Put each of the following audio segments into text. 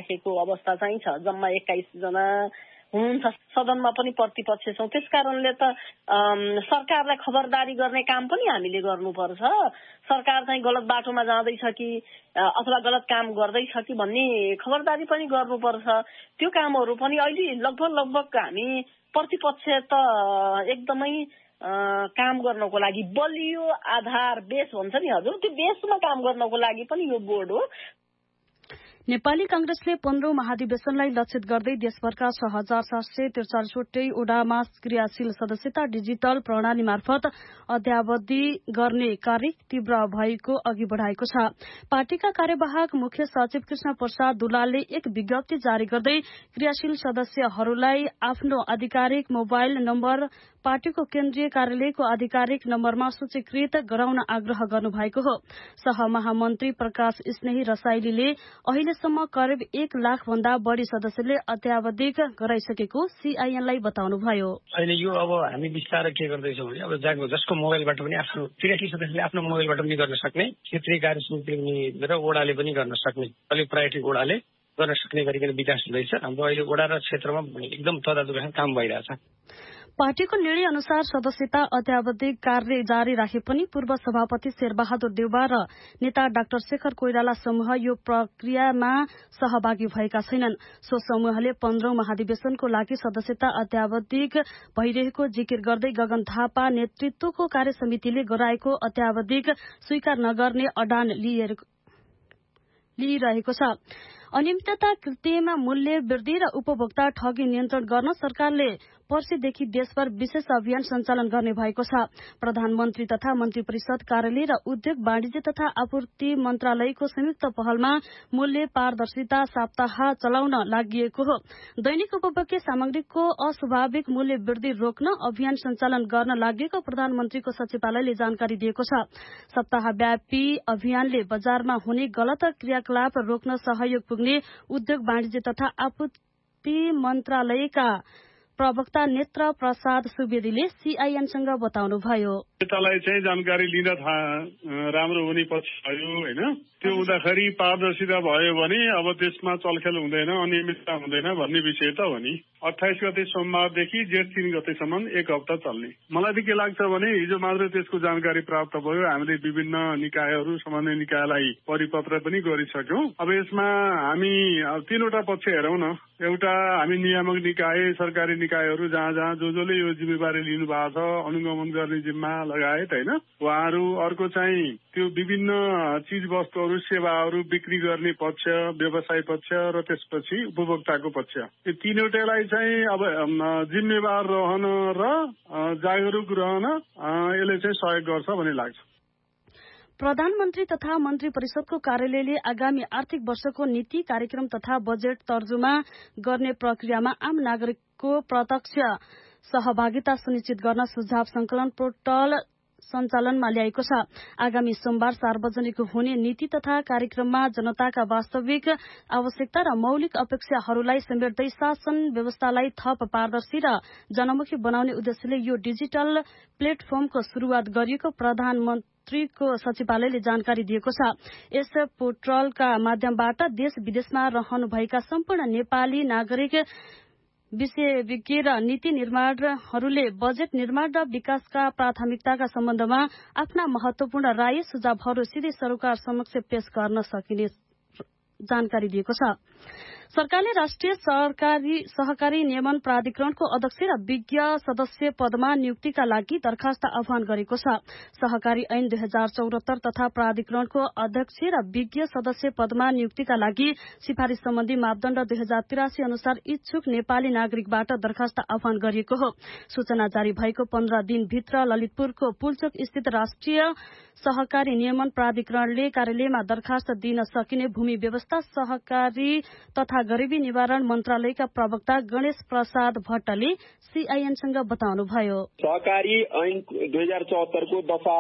राखेको अवस्था चाहिँ छ। जम्मा 21 जना हुनुहुन्छ। सदनमा पनि प्रतिपक्ष छौँ। त्यस कारणले त सरकारलाई खबरदारी गर्ने काम पनि हामीले गर्नुपर्छ। सरकार चाहिँ गलत बाटोमा जाँदैछ कि अथवा गलत काम गर्दैछ कि भन्ने खबरदारी पनि गर्नुपर्छ। त्यो कामहरू पनि अहिले लगभग हामी प्रतिपक्ष त एकदमै काम गर्नको लागि बलियो आधार बेस भन्छ नि हजुर, त्यो बेसमा काम गर्नको लागि पनि यो बोर्ड हो। नेपाली कांग्रेसले 15औं महाधिवेशनलाई लक्षित गर्दै देशभरका 6743 वडामा क्रियाशील सदस्यता डिजिटल प्रणाली मार्फत अद्यावधि गर्ने कार्य तीव्र भएको अघि बढ़ाएको छ। पार्टीका कार्यवाहक मुख्य सचिव कृष्ण प्रसाद दुलालले एक विज्ञप्ति जारी गर्दै क्रियाशील सदस्यहरूलाई आफ्नो आधिकारिक मोबाइल नम्बर पार्टीको केन्द्रीय कार्यालयको आधिकारिक नम्बरमा सूचीकृत गराउन आग्रह गर्नुभएको हो। सहमहामन्त्री प्रकाश स्नेही रसाइलीले अहिलेसम्म करिब 1 लाख भन्दा बढ़ी सदस्यले अत्यावधिक गराइसकेको सीआईएनलाई बताउनुभयो। अहिले यो अब हामी विस्तार के गर्दैछौँ भने अब जसको मोबाइलबाट पनि आफ्नो क्रियाशील सदस्यले आफ्नो मोबाइलबाट पनि गर्न सक्ने, क्षेत्रीय कार्य समिति र ओडाले पनि गर्न सक्ने, अलिक प्रायोरिटी ओडाले गर्न सक्ने गरिकन विकास हुँदैछ। हाम्रो अहिले ओडा र क्षेत्रमा एकदम तदारुक काम भइरहेछ। पार्टीको निर्णय अनुसार सदस्यता अत्यावधिक कार्य जारी राखे पनि पूर्व सभापति शेरबहादुर देउवा र नेता डाक्टर शेखर कोइराला समूह यो प्रक्रियामा सहभागी भएका छैनन्। सो समूहले 15औं महाधिवेशनको लागि सदस्यता अत्यावधिक भइरहेको जिकिर गर्दै गगन थापा नेतृत्वको कार्य समितिले गराएको अत्यावधिक स्वीकार नगर्ने अडान लिइरहेको छ। अनियमितता, कृत्रिम मूल्य वृद्धि र उपभोक्ता ठगी नियन्त्रण गर्न सरकारले पर्सिदेखि देशभर विशेष अभियान सञ्चालन गर्ने भएको छ। प्रधानमन्त्री तथा मन्त्री परिषद कार्यालय र उद्योग वाणिज्य तथा आपूर्ति मन्त्रालयको संयुक्त पहलमा मूल्य पारदर्शिता सप्ताह चलाउन लागि हो। दैनिक उपभोग्य सामग्रीको अस्वाभाविक मूल्य वृद्धि रोक्न अभियान सञ्चालन गर्न लागेको प्रधानमन्त्रीको सचिवालयले जानकारी दिएको छ। सप्ताहव्यापी अभियानले बजारमा हुने गलत क्रियाकलाप रोक्न सहयोग पुग्ने उद्योग वाणिज्य तथा आपूर्ति मन्त्रालयका प्रवक्ता नेत्र प्रसाद सुवेदीले सीआईएनसँग बताउनुभयो। नेतालाई चाहिँ जानकारी लिन राम्रो हुने पक्ष भयो होइन। त्यो हुँदाखेरि पारदर्शिता भयो भने अब त्यसमा चलखेल हुँदैन, अनियमितता हुँदैन भन्ने विषय त हो नि। 28 गते सोमबारदेखि जेठ 3 गतेसम्म 1 हप्ता चल्ने। मलाई के लाग्छ भने हिजो मात्र त्यसको जानकारी प्राप्त भयो। हामीले विभिन्न निकायहरू सम्बन्धित निकायलाई परिपत्र पनि गरिसक्यौं। अब यसमा हामी 3वटा पक्ष हेरौं न। एउटा हामी नियामक निकाय, सरकारी निकायहरू जहाँ जसले यो जिम्मेवारी लिनु भएको छ, अनुगमन गर्ने जिम्मा लगायत होइन उहाँहरू। अर्को चाहिँ त्यो विभिन्न चीज वस्तुहरू सेवाहरू बिक्री गर्ने पक्ष, व्यवसाय पक्ष र त्यसपछि उपभोक्ताको पक्ष। यो तीनवटालाई चाहिँ अब जिम्मेवार रहन र जागरूक रहन यसले चाहिँ सहयोग गर्छ भन्ने लाग्छ। प्रधानमन्त्री तथा मन्त्री परिषदको कार्यालयले आगामी आर्थिक वर्षको नीति कार्यक्रम तथा बजेट तर्जुमा गर्ने प्रक्रियामा आम नागरिकको प्रत्यक्ष सहभागिता सुनिश्चित गर्न सुझाव संकलन पोर्टल सञ्चालनमा ल्याएको छ। आगामी सोमबार सार्वजनिक हुने नीति तथा कार्यक्रममा जनताका वास्तविक आवश्यकता र मौलिक अपेक्षाहरूलाई समेट्दै शासन व्यवस्थालाई थप पारदर्शी र जनमुखी बनाउने उद्देश्यले यो डिजिटल प्लेटफर्मको शुरूआत गरिएको प्रधानमन्त्रीको सचिवालयले जानकारी दिएको छ। यस पोर्टलका माध्यमबाट देश विदेशमा रहनुभएका सम्पूर्ण नेपाली नागरिक, विषयविज्ञ र नीति निर्माणहरूले बजेट निर्माण र विकासका प्राथमिकताका सम्बन्धमा आफ्ना महत्वपूर्ण राय सुझावहरू सिधै सरकार समक्ष पेश गर्न सकिने जानकारी दिएको छ। सरकारले राष्ट्रिय सहकारी नियमन प्राधिकरणको अध्यक्ष र विज्ञ सदस्य पदमा नियुक्तिका लागि दरखास्त आह्वान गरेको छ। सहकारी ऐन 2074 तथा प्राधिकरणको अध्यक्ष र विज्ञ सदस्य पदमा नियुक्तिका लागि सिफारिस सम्बन्धी मापदण्ड 2083 अनुसार इच्छुक नेपाली नागरिकबाट दरखास्त आह्वान गरिएको हो। सूचना जारी भएको 15 दिनभित्र ललितपुरको पुलचोक स्थित राष्ट्रिय सहकारी नियमन प्राधिकरणले कार्यालयमा दरखास्त दिन सकिने भूमि व्यवस्था, सहकारी तथा गरीबी निवारण मन्त्रालयका प्रवक्ता गणेश प्रसाद भट्टले सीआईएनसँग बताउनुभयो। सहकारी ऐन 2074 को दफा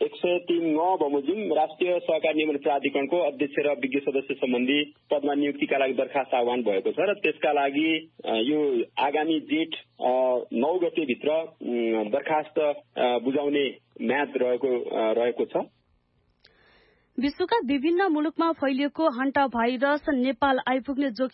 103 बमोजिम राष्ट्रिय सहकारी नियमन प्राधिकरणको अध्यक्ष र विज्ञ सदस्य सम्बन्धी पदमा नियुक्तिका लागि दरखास्त आह्वान भएको छ र त्यसका लागि यो आगामी जेठ 9 गते भित्र दरखास्त बुझाउने म्याद रहेको छ। विश्वका विभिन्न मुलुकमा फैलिएको हन्टा भाइरस नेपाल आइपुग्ने